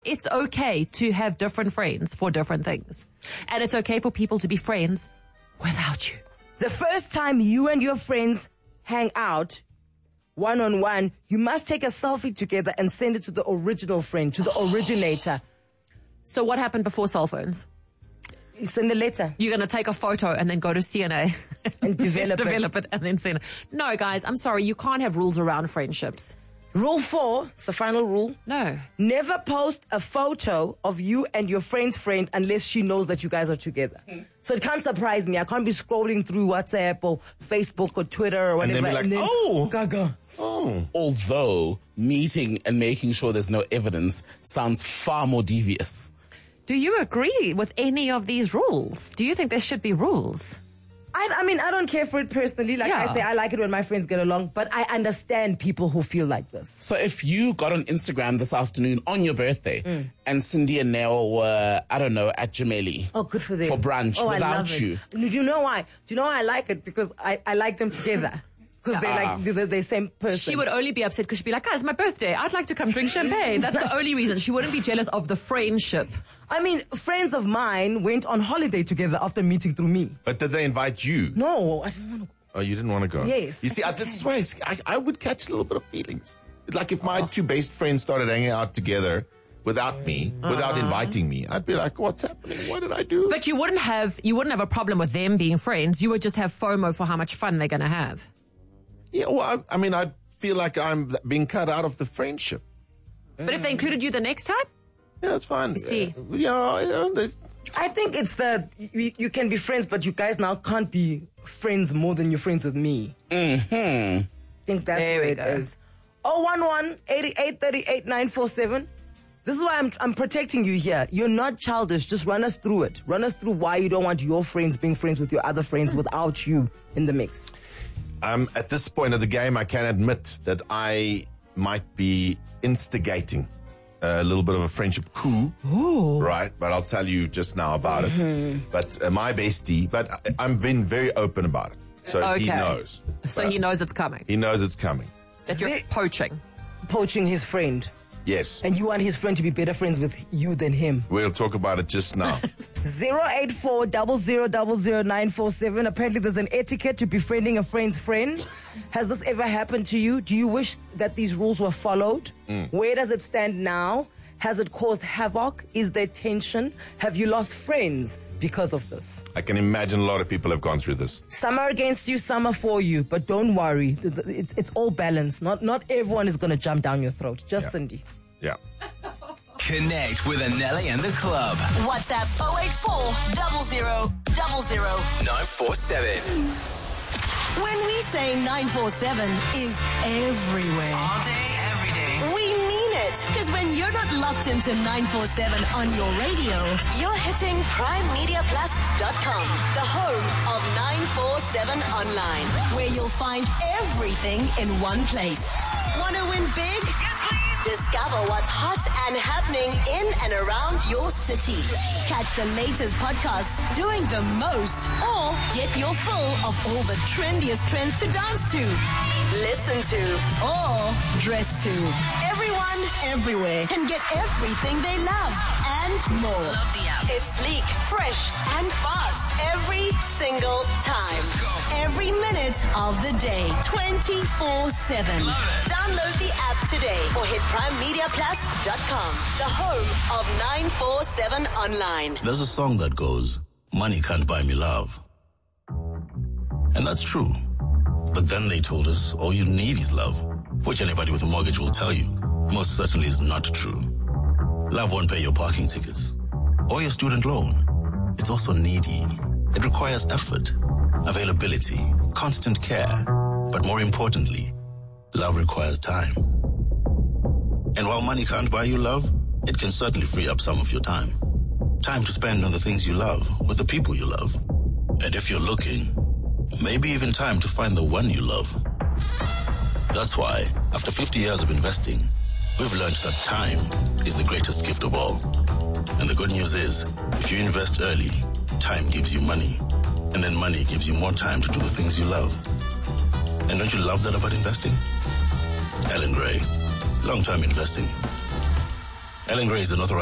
It's okay to have different friends for different things. And it's okay for people to be friends without you. The first time you and your friends hang out one-on-one, you must take a selfie together and send it to the original friend, to the originator. So what happened before cell phones? You send a letter. You're going to take a photo and then go to CNA. And develop it and then send it. No, guys, I'm sorry. You can't have rules around friendships. Rule 4, it's the final rule. No. Never post a photo of you and your friend's friend unless she knows that you guys are together. So it can't surprise me. I can't be scrolling through WhatsApp or Facebook or Twitter or whatever. And then be like, gaga. Although meeting and making sure there's no evidence sounds far more devious. Do you agree with any of these rules? Do you think there should be rules? I mean, I don't care for it personally. Like I say, I like it when my friends get along, but I understand people who feel like this. So if you got on Instagram this afternoon on your birthday and Cindy and Nell were, I don't know, at Jameli. Oh, good for them. For brunch without I love you. It. Do you know why? Do you know why I like it? Because I like them together. Because they're the same person. She would only be upset because she'd be like, guys, my birthday. I'd like to come drink champagne. That's the only reason. She wouldn't be jealous of the friendship. I mean, friends of mine went on holiday together after meeting through me. But did they invite you? No, I didn't want to go. Oh, you didn't want to go? Yes. You see, that's why I would catch a little bit of feelings. Like if my two best friends started hanging out together without me, without inviting me, I'd be like, what's happening? What did I do? But you wouldn't have a problem with them being friends. You would just have FOMO for how much fun they're going to have. Yeah, well, I mean, I feel like I'm being cut out of the friendship. But if they included you the next time? Yeah, that's fine. You see? I think it's you can be friends, but you guys now can't be friends more than you're friends with me. I think that's where it is. 011-8838-947. This is why I'm protecting you here. You're not childish. Just run us through it. Run us through why you don't want your friends being friends with your other friends without you in the mix. At this point of the game, I can admit that I might be instigating a little bit of a friendship coup. Ooh. Right? But I'll tell you just now about it. But my bestie, but I'm being very open about it. So he knows. So he knows it's coming. He knows it's coming. That you're poaching. Poaching his friend. Yes. And you want his friend to be better friends with you than him. We'll talk about it just now. 084-0000-947. Apparently there's an etiquette to befriending a friend's friend. Has this ever happened to you? Do you wish that these rules were followed? Where does it stand now? Has it caused havoc? Is there tension? Have you lost friends because of this? I can imagine a lot of people have gone through this. Some are against you, some are for you. But don't worry. It's all balanced. Not everyone is going to jump down your throat. Just Cindy. Yeah. Connect with Anelli and the club. WhatsApp 084 0000 947. When we say 947 is everywhere. All day, every day. We mean it. Because when you're not locked into 947 on your radio, you're hitting primemediaplus.com, the home of 947 online, where you'll find everything in one place. Want to win big? Discover what's hot and happening in and around your city. Catch the latest podcasts doing the most, or get your fill of all the trendiest trends to dance to, listen to, or dress to. Everyone, everywhere can get everything they love and more. Love the app. It's sleek, fresh, and fast every single time. Every minute of the day, 24/7. Download the app today or hit primemediaplus.com, the home of 947 online. There's a song that goes, money can't buy me love. And that's true. But then they told us all you need is love, which anybody with a mortgage will tell you most certainly is not true. Love won't pay your parking tickets or your student loan. It's also needy. It requires effort, availability, constant care. But more importantly, love requires time. And while money can't buy you love, it can certainly free up some of your time. Time to spend on the things you love, with the people you love. And if you're looking, maybe even time to find the one you love. That's why, after 50 years of investing, we've learned that time is the greatest gift of all. And the good news is, if you invest early, time gives you money. And then money gives you more time to do the things you love. And don't you love that about investing? Ellen Gray, long-term investing. Ellen Gray is an authorized